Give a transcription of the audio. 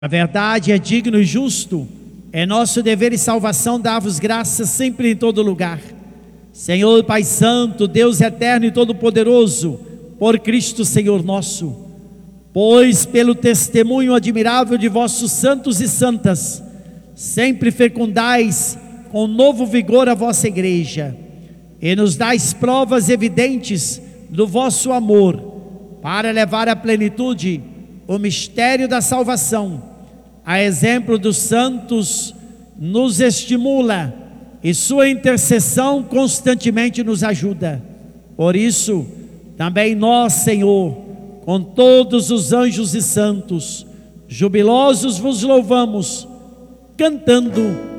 A verdade é digno e justo, é nosso dever e salvação dar-vos graças sempre em todo lugar. Senhor Pai Santo, Deus eterno e todo-poderoso, por Cristo Senhor nosso, pois pelo testemunho admirável de vossos santos e santas, sempre fecundais com novo vigor a vossa igreja, e nos dais provas evidentes do vosso amor, para levar à plenitude o mistério da salvação. A exemplo dos santos, nos estimula e sua intercessão constantemente nos ajuda. Por isso, também nós, Senhor, com todos os anjos e santos, jubilosos vos louvamos, cantando